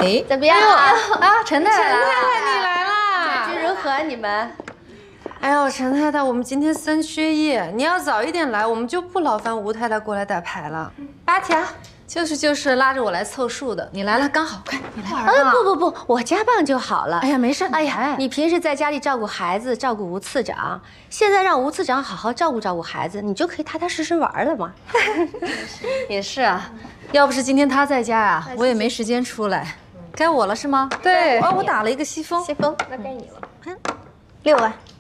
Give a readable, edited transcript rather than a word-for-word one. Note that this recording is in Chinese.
哎， 怎么样啊？ 陈太太， 你来啦！ 感觉如何？你们？ 哎呦，陈太太，我们今天3缺1，你要早一点来，我们就不劳烦吴太太过来打牌了。 八条，就是拉着我来凑数的。你来了刚好，快你来玩啊！不，我加棒就好了。 哎呀，没事。 哎呀，你平时在家里照顾孩子，照顾吴次长，现在让吴次长好好照顾孩子，你就可以踏踏实实玩了嘛。 也是啊，要不是今天他在家啊，我也没时间出来。该我了是吗？ 对， 哦，我打了一个西风。 西风，那该你了。6万。